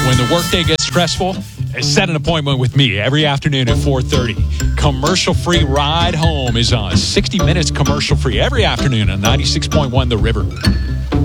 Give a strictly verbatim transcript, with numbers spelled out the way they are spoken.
When the workday gets stressful, set an appointment with me every afternoon at four thirty. Commercial-free ride home is on. sixty minutes commercial-free every afternoon on ninety-six point one The River.